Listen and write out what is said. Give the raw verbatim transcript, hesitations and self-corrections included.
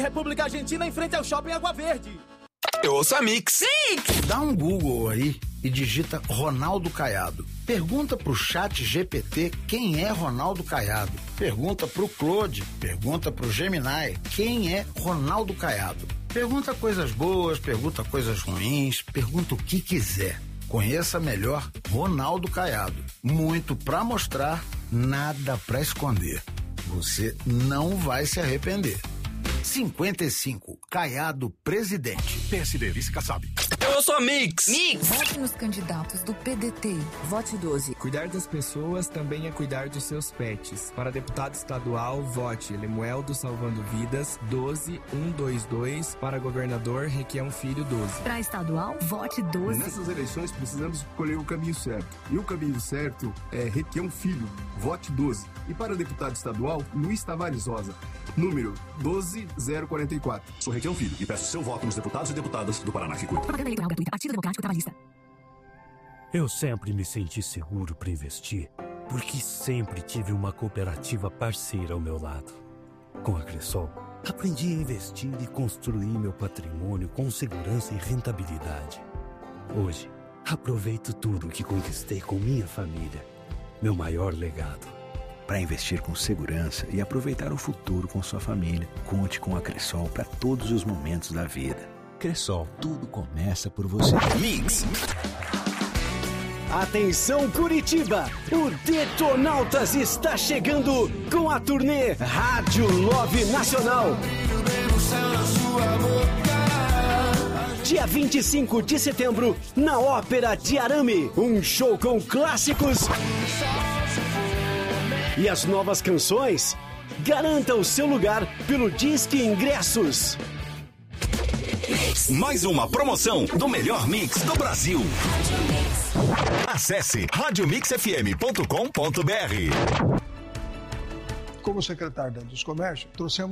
República Argentina em frente ao Shopping Água Verde. Eu ouço a Mix. Mix! Dá um Google aí e digita Ronaldo Caiado. Pergunta pro chat G P T quem é Ronaldo Caiado. Pergunta pro Claude, pergunta pro Gemini quem é Ronaldo Caiado. Pergunta coisas boas, pergunta coisas ruins, pergunta o que quiser. Conheça melhor Ronaldo Caiado. Muito pra mostrar, nada pra esconder. Você não vai se arrepender. cinquenta e cinco, Caiado presidente. P S D, vice Kassab. Eu sou a Mix. Mix. Vote nos candidatos do P D T. Vote doze. Cuidar das pessoas também é cuidar dos seus pets. Para deputado estadual, vote Lemueldo Salvando Vidas, doze um dois dois. Para governador, Requião Filho, doze. Para estadual, vote doze. Nessas eleições precisamos escolher o caminho certo. E o caminho certo é Requião Filho, vote doze. E para deputado estadual, Luiz Tavares Rosa, número doze zero quarenta e quatro. Sou Requião Filho e peço seu voto nos deputados e deputadas do Paraná que cuida. Propaganda eleitoral gratuita. Partido Democrático Trabalhista. Eu sempre me senti seguro para investir, porque sempre tive uma cooperativa parceira ao meu lado. Com a Cressol, aprendi a investir e construir meu patrimônio com segurança e rentabilidade. Hoje, aproveito tudo que conquistei com minha família. Meu maior legado. Para investir com segurança e aproveitar o futuro com sua família, conte com a Cressol para todos os momentos da vida. Cressol, tudo começa por você. Mix. Atenção Curitiba, o Detonautas está chegando com a turnê Rádio Love Nacional. Dia vinte e cinco de setembro, na Ópera de Arame, um show com clássicos e as novas canções. Garanta o seu lugar pelo Disque Ingressos. Mais uma promoção do melhor mix do Brasil. Acesse rádio mix f m ponto com ponto b r. Como secretário dos Comércios, trouxemos